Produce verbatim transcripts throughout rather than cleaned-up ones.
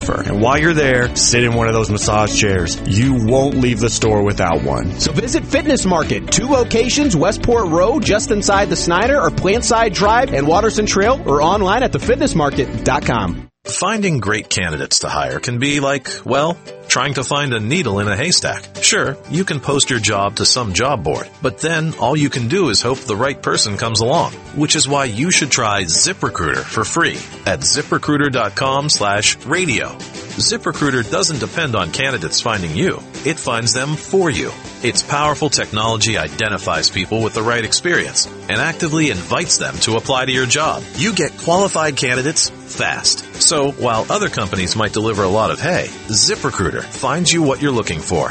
for. And while you're there, sit in one of those massage chairs. You won't leave the store without one. So visit Fitness Market, two locations, Westport Road, just inside the Snyder, or Plantside Drive and Watterson Trail, or online at the fitness market dot com. Finding great candidates to hire can be like, well, trying to find a needle in a haystack. Sure, you can post your job to some job board, but then all you can do is hope the right person comes along, which is why you should try ZipRecruiter for free at ZipRecruiter.com slash radio. ZipRecruiter doesn't depend on candidates finding you. It finds them for you. Its powerful technology identifies people with the right experience and actively invites them to apply to your job. You get qualified candidates fast. So while other companies might deliver a lot of hay, ZipRecruiter finds you what you're looking for.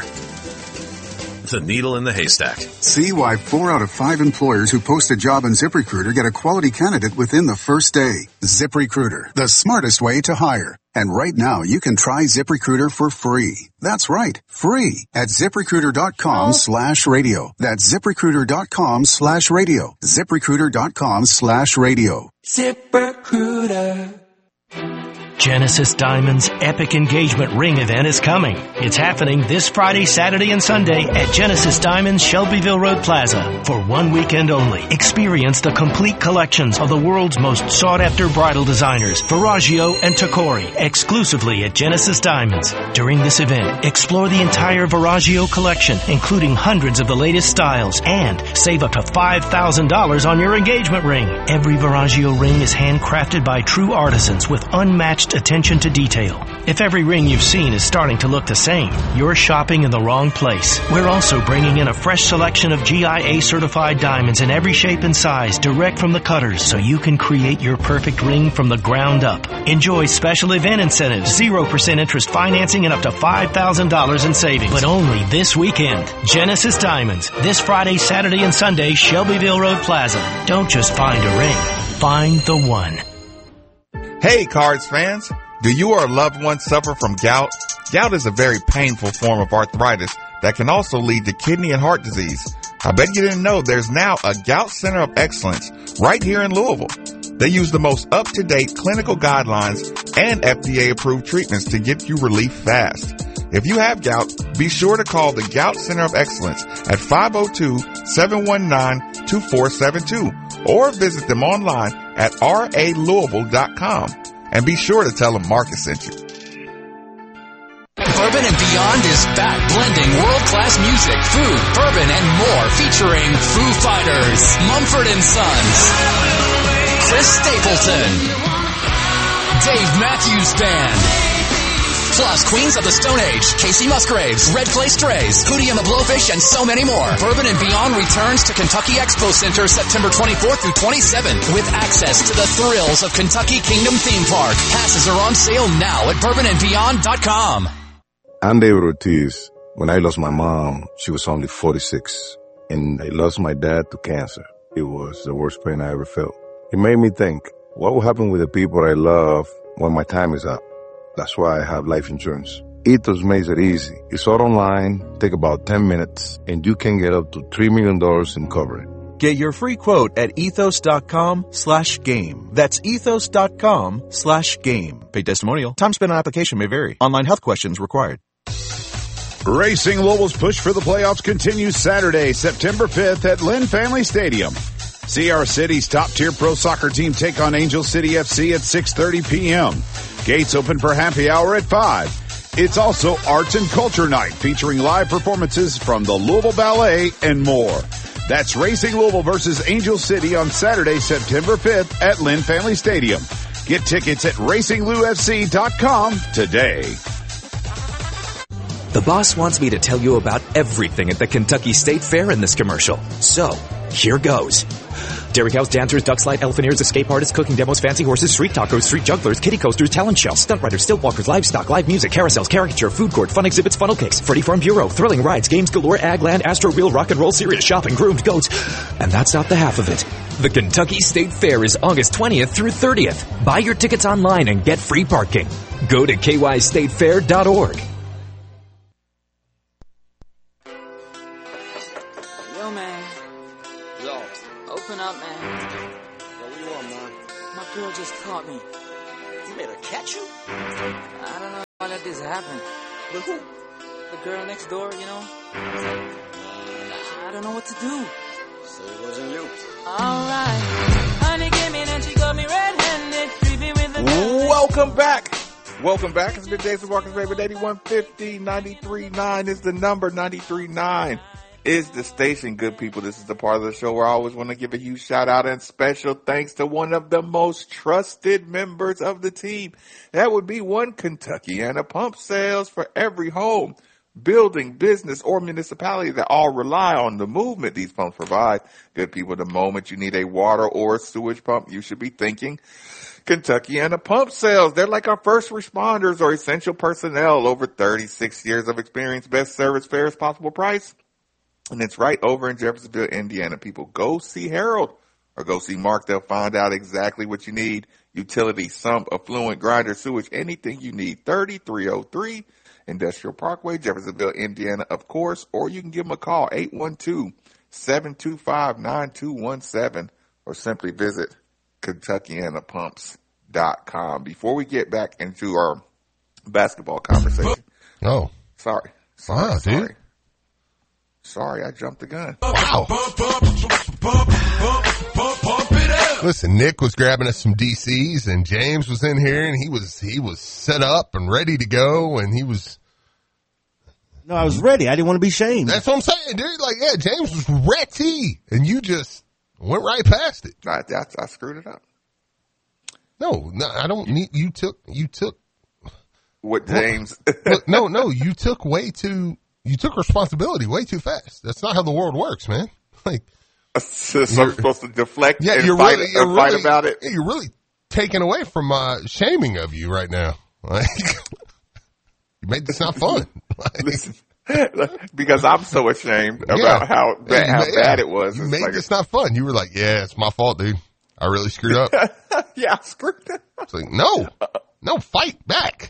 The needle in the haystack. See why four out of five employers who post a job on ZipRecruiter get a quality candidate within the first day. ZipRecruiter, the smartest way to hire. And right now, you can try ZipRecruiter for free. That's right, free at ZipRecruiter.com slash radio. That's ZipRecruiter.com slash radio. ZipRecruiter.com slash radio. ZipRecruiter. Genesis Diamonds' epic engagement ring event is coming. It's happening this Friday, Saturday, and Sunday at Genesis Diamonds, Shelbyville Road Plaza. For one weekend only, experience the complete collections of the world's most sought-after bridal designers, Verragio and Tacori, exclusively at Genesis Diamonds. During this event, explore the entire Verragio collection, including hundreds of the latest styles, and save up to five thousand dollars on your engagement ring. Every Verragio ring is handcrafted by true artisans with unmatched attention to detail. If every ring you've seen is starting to look the same, you're shopping in the wrong place. We're also bringing in a fresh selection of G I A certified diamonds in every shape and size direct from the cutters so you can create your perfect ring from the ground up. Enjoy special event incentives, zero percent interest financing, and up to five thousand dollars in savings. But only this weekend. Genesis Diamonds, this Friday, Saturday, and Sunday, Shelbyville Road Plaza. Don't just find a ring. Find the one. Hey, Cards fans! Do you or a loved one suffer from gout? Gout is a very painful form of arthritis that can also lead to kidney and heart disease. I bet you didn't know there's now a Gout Center of Excellence right here in Louisville. They use the most up-to-date clinical guidelines and F D A-approved treatments to get you relief fast. If you have gout, be sure to call the Gout Center of Excellence at five oh two, seven one nine, two four seven two or visit them online at r a louisville dot com. And be sure to tell them Marcus sent you. Bourbon and Beyond is back, blending world-class music, food, bourbon, and more, featuring Foo Fighters, Mumford and Sons, Chris Stapleton, Dave Matthews Band, plus Queens of the Stone Age, Casey Musgraves, Red Clay Strays, Hootie and the Blowfish, and so many more. Bourbon and Beyond returns to Kentucky Expo Center September twenty-fourth through twenty-seventh with access to the thrills of Kentucky Kingdom Theme Park. Passes are on sale now at bourbon and beyond dot com. I'm David Ortiz. When I lost my mom, she was only forty-six, and I lost my dad to cancer. It was the worst pain I ever felt. It made me think, what will happen with the people I love when my time is up? That's why I have life insurance. Ethos makes it easy. It's all online, take about ten minutes, and you can get up to three million dollars in coverage. Get your free quote at ethos.com slash game. That's ethos.com slash game. Paid testimonial. Time spent on application may vary. Online health questions required. Racing Louisville's push for the playoffs continues Saturday, September fifth at Lynn Family Stadium. See our city's top-tier pro soccer team take on Angel City F C at six thirty p.m. Gates open for happy hour at five. It's also Arts and Culture Night featuring live performances from the Louisville Ballet and more. That's Racing Louisville versus Angel City on Saturday, September fifth at Lynn Family Stadium. Get tickets at racing lou f c dot com today. The boss wants me to tell you about everything at the Kentucky State Fair in this commercial. So, here goes. Dairy cows, dancers, duck slide, elephant escape artists, cooking demos, fancy horses, street tacos, street jugglers, kiddie coasters, talent show, stunt riders, stilt walkers, livestock, live music, carousels, caricature, food court, fun exhibits, funnel cakes, Freddy Farm Bureau, thrilling rides, games galore, ag land, astro wheel, rock and roll, serious shopping, groomed goats. And that's not the half of it. The Kentucky State Fair is August twentieth through thirtieth. Buy your tickets online and get free parking. Go to k y state fair dot org. Yo, man. Yo. Open up, man. Yo, what you want, man? My girl just caught me. You made her catch you? I don't know. this happen. But who? The girl next door, you know? I don't know what to do. So it wasn't you. Alright. Honey came in and she got me red-handed, creepy with the... Welcome back. Welcome back. It's been Jason Walker's favorite. eighty-one fifty, ninety-three point nine is the number. ninety-three point nine is the station. Good people, this is the part of the show where I always want to give a huge shout out and special thanks to one of the most trusted members of the team. That would be One Kentuckiana Pump Sales. For every home, building, business, or municipality that all rely on the movement these pumps provide. Good people, the moment you need a water or sewage pump, you should be thinking Kentuckiana Pump Sales. They're like our first responders or essential personnel. Over thirty-six years of experience, best service, fairest possible price. And it's right over in Jeffersonville, Indiana. People, go see Harold or go see Mark. They'll find out exactly what you need. Utility, sump, affluent, grinder, sewage, anything you need. thirty-three oh three Industrial Parkway, Jeffersonville, Indiana, of course. Or you can give them a call, eight one two, seven two five, nine two one seven, or simply visit Kentuckiana Pumps dot com. Before we get back into our basketball conversation. Oh. Sorry. Sorry, wow, sorry. dude. Sorry, I jumped the gun. Wow. Listen, Nick was grabbing us some D Cs, and James was in here, and he was he was set up and ready to go, and he was. No, I was ready. I didn't want to be shamed. That's what I'm saying, dude. Like, yeah, James was ready, and you just went right past it. I, I, I screwed it up. No, no, I don't need. You took. You took. What, James? Look, no, no, you took way too. You took responsibility way too fast. That's not how the world works, man. Like, so I'm supposed to deflect yeah, and you're fight, really, you're fight really, about it? Yeah, you're really taking away from my shaming of you right now. Like, you made this not fun. Like, Listen, because I'm so ashamed about yeah, how bad, how yeah, bad it was. You It's made like, this not fun. You were like, yeah, it's my fault, dude. I really screwed up. yeah, I screwed it up. It's like, no, no, fight back.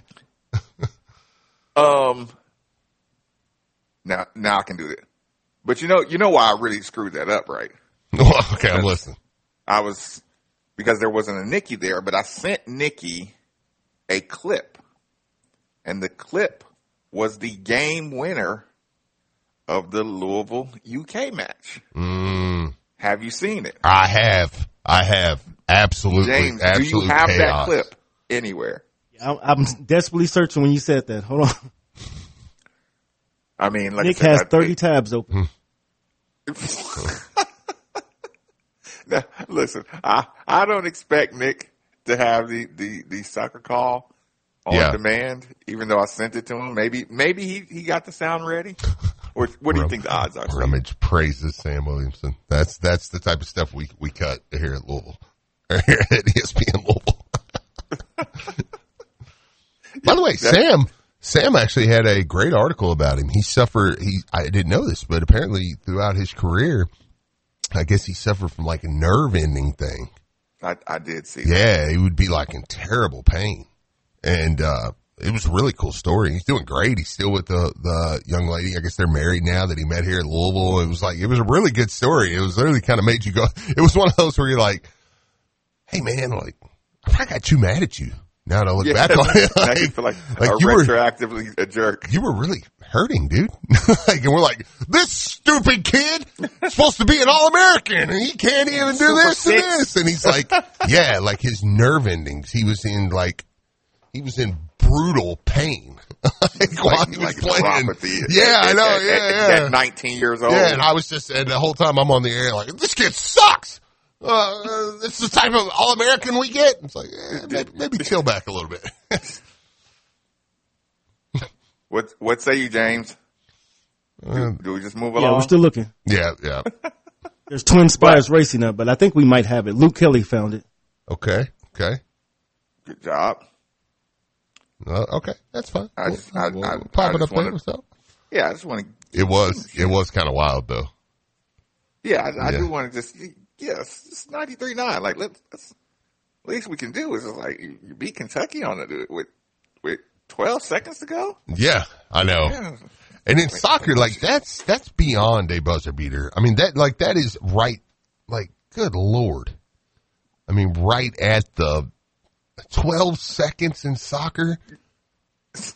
um, now, now I can do it. But you know, you know why I really screwed that up, right? Okay, I'm listening. I was, because there wasn't a Nikki there, but I sent Nikki a clip, and the clip was the game winner of the Louisville U K match. Mm. Have you seen it? I have. I have. Absolutely. James, absolute do you have chaos. that clip anywhere? I'm, I'm desperately searching when you said that. Hold on. I mean, like Nick I said, has I, thirty it, tabs open. Now, listen, I, I don't expect Nick to have the, the, the soccer call on yeah. demand, even though I sent it to him. Maybe maybe he, he got the sound ready. Or what do you Rum, think the odds are? Rummage praises Sam Williamson. That's that's the type of stuff we, we cut here at Louisville. Or here at E S P N Louisville. By the way, Sam Sam actually had a great article about him. He suffered he I didn't know this, but apparently throughout his career, I guess he suffered from like a nerve ending thing. I, I did see yeah, that. Yeah, he would be like in terrible pain. And uh it was a really cool story. He's doing great. He's still with the the young lady. I guess they're married now that he met here at Louisville. It was like it was a really good story. It was literally kind of made you go. It was one of those where you're like, "Hey man, like I probably got too mad at you." Now that I look Yeah, back on it, now like, you feel like, like a you were retroactively a jerk. You were really hurting, dude. Like, and we're like, this stupid kid is supposed to be an All-American, and he can't even do Super this six. and this. And he's like, yeah, like his nerve endings. He was in like, he was in brutal pain like, while he was like playing. neuropathy Yeah, at, I know. At, yeah, at, yeah. At nineteen years old. Yeah, and I was just, and the whole time I'm on the air, like, this kid sucks. Uh, uh, this is the type of All-American we get. It's like, eh, maybe, maybe chill back a little bit. What what say you, James? Do, do we just move along? Yeah, we're still looking. Yeah, yeah. There's Twin Spires Racing up, but I think we might have it. Luke Kelly found it. Okay, okay. Good job. Uh, okay, that's fine. I just, I, we'll, I, we'll pop I it just up there. wanna, What's up? Yeah, I just want to. It was, it was kind of wild though. Yeah, I, I Yeah. do want to just. Yes, it's ninety-three nine. Like, let's, let's. Least we can do is just like you, you beat Kentucky on it with with twelve seconds to go. Yeah, I know. Yeah. And in soccer, like that's that's beyond a buzzer beater. I mean that like that is right. Like, good Lord. I mean, right at the twelve seconds in soccer.